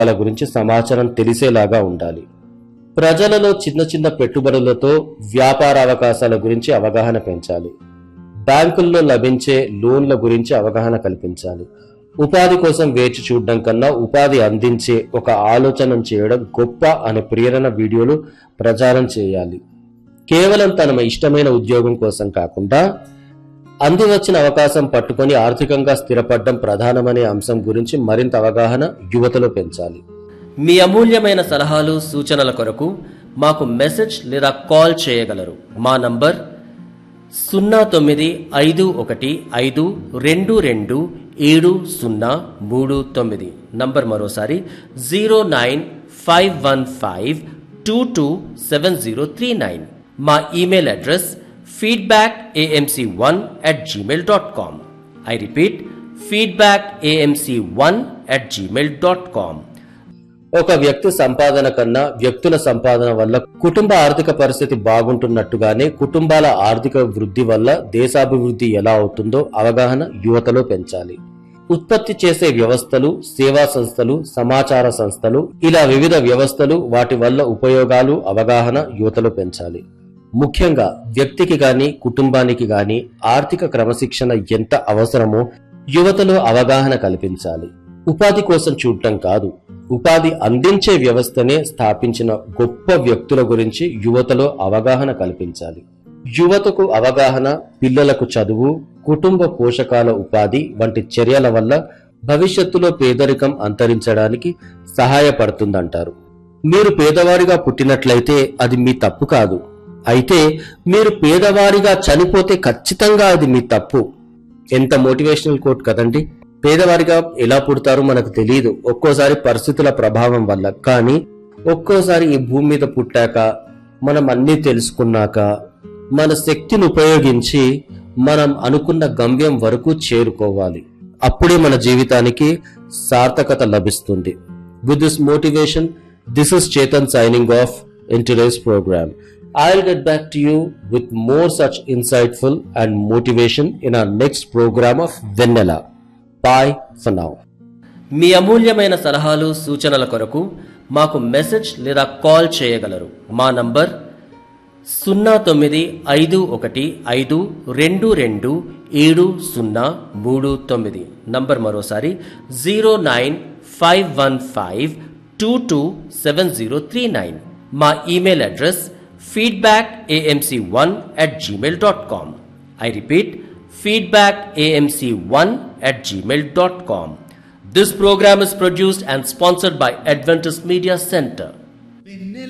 వాళ్ళ గురించి సమాచారం తెలిసేలాగా ఉండాలి. ప్రజలలో చిన్న చిన్న పెట్టుబడులతో వ్యాపార అవకాశాల గురించి అవగాహన పెంచాలి. బ్యాంకుల్లో లభించే లోన్ల గురించి అవగాహన కల్పించాలి. ఉపాధి కోసం వేచి చూడడం కన్నా ఉపాధి అందించే ఒక ఆలోచన చేయడం గొప్ప అనే ప్రేరణ వీడియోలు ప్రచారం చేయాలి. కేవలం తన ఇష్టమైన ఉద్యోగం కోసం కాకుండా అందివచ్చిన అవకాశం పట్టుకొని ఆర్థికంగా స్థిరపడడం ప్రధానమనే అంశం గురించి మరింత అవగాహన యువతలో పెంచాలి. మీ అమూల్యమైన సలహాలు సూచనల కొరకు మాకు మెసేజ్ లేదా కాల్ చేయగలరు. మా నంబర్ 0951522739. నంబర్ మరోసారి 09515227039. మా email address feedbackamc1@gmail.com. I repeat, feedbackamc1@gmail.com. ఒక వ్యక్తి సంపాదన కన్నా వ్యక్తుల సంపాదన వల్ల కుటుంబ ఆర్థిక పరిస్థితి బాగుంటున్నట్టుగానే కుటుంబాల ఆర్థిక వృద్ధి వల్ల దేశాభివృద్ధి ఎలా అవుతుందో అవగాహన యువతలో పెంచాలి. ఉత్పత్తి చేసే వ్యవస్థలు, సేవా సంస్థలు, సమాచార సంస్థలు, ఇలా వివిధ వ్యవస్థలు, వాటి వల్ల ఉపయోగాలు అవగాహన యువతలో పెంచాలి. ముఖ్యంగా వ్యక్తికి గాని కుటుంబానికి గాని ఆర్థిక క్రమశిక్షణ ఎంత అవసరమో యువతలో అవగాహన కల్పించాలి. ఉపాధి కోసం చూడటం కాదు, ఉపాధి అందించే వ్యవస్థనే స్థాపించిన గొప్ప వ్యక్తుల గురించి యువతలో అవగాహన కల్పించాలి. యువతకు అవగాహన, పిల్లలకు చదువు, కుటుంబ పోషకాల ఉపాధి వంటి చర్యల వల్ల భవిష్యత్తులో పేదరికం అంతరించడానికి సహాయపడుతుందంటారు. మీరు పేదవారిగా పుట్టినట్లయితే అది మీ తప్పు కాదు. అయితే మీరు పేదవారిగా చనిపోతే ఖచ్చితంగా అది మీ తప్పు. ఎంత మోటివేషనల్ కోట్ కదండి. పేదవారిగా ఎలా పుడతారో మనకు తెలియదు, ఒక్కోసారి పరిస్థితుల ప్రభావం వల్ల. కానీ ఒక్కోసారి ఈ భూమి మీద పుట్టాక, మనం అన్నీ తెలుసుకున్నాక, మన శక్తిని ఉపయోగించి మనం అనుకున్న గమ్యం వరకు చేరుకోవాలి. అప్పుడే మన జీవితానికి సార్థకత లభిస్తుంది. With this motivation, this is Chetan signing off in today's program. I'll get back to you with more such insightful and motivation in our next program of Vennela. Bye for now. మీ అమూల్యమైన సలహాలు సూచనల కొరకు మాకు మెసేజ్ లేదా call చేయగలరు. మా number 0915222739. Number మరోసారి 09515227039. మా email address feedbackamc1@gmail.com. I repeat, feedbackamc1@gmail.com. This program is produced and sponsored by Adventist Media Center.